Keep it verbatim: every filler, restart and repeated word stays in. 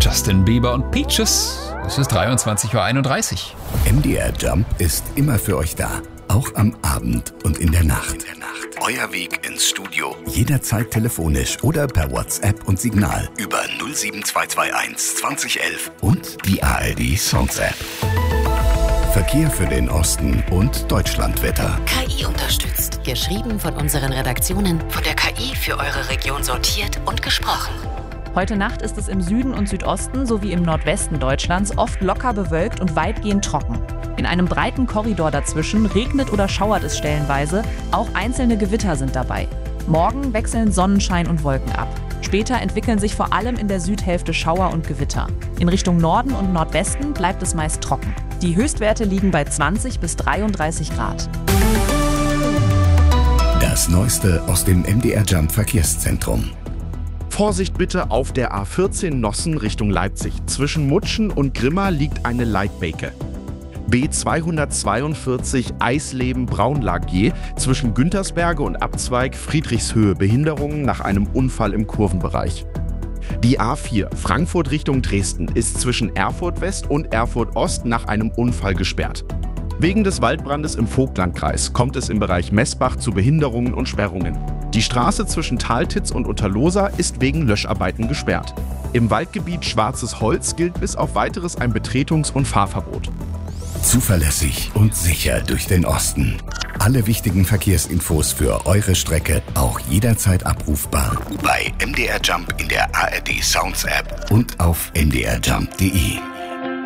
Justin Bieber und Peaches. Es ist dreiundzwanzig Uhr einunddreißig. M D R Jump ist immer für euch da. Auch am Abend und in der Nacht. In der Nacht. Euer Weg ins Studio. Jederzeit telefonisch oder per WhatsApp und Signal. Über null sieben zwei zwei eins zwanzig elf und die A R D Songs App. Verkehr für den Osten und Deutschlandwetter. K I unterstützt. Geschrieben von unseren Redaktionen. Von der K I für eure Region sortiert und gesprochen. Heute Nacht ist es im Süden und Südosten sowie im Nordwesten Deutschlands oft locker bewölkt und weitgehend trocken. In einem breiten Korridor dazwischen regnet oder schauert es stellenweise, auch einzelne Gewitter sind dabei. Morgen wechseln Sonnenschein und Wolken ab. Später entwickeln sich vor allem in der Südhälfte Schauer und Gewitter. In Richtung Norden und Nordwesten bleibt es meist trocken. Die Höchstwerte liegen bei zwanzig bis dreiunddreißig Grad. Das Neueste aus dem M D R Jump Verkehrszentrum. Vorsicht bitte auf der A vierzehn Nossen Richtung Leipzig. Zwischen Mutschen und Grimma liegt eine Leitbeke. B zweihundertzweiundvierzig Eisleben-Braunlagier zwischen Güntersberge und Abzweig Friedrichshöhe. Behinderungen nach einem Unfall im Kurvenbereich. Die A vier Frankfurt Richtung Dresden ist zwischen Erfurt West und Erfurt Ost nach einem Unfall gesperrt. Wegen des Waldbrandes im Vogtlandkreis kommt es im Bereich Messbach zu Behinderungen und Sperrungen. Die Straße zwischen Taltitz und Unterlosa ist wegen Löscharbeiten gesperrt. Im Waldgebiet Schwarzes Holz gilt bis auf Weiteres ein Betretungs- und Fahrverbot. Zuverlässig und sicher durch den Osten. Alle wichtigen Verkehrsinfos für eure Strecke auch jederzeit abrufbar bei M D R Jump in der A R D Sounds App und auf m d r jump punkt d e.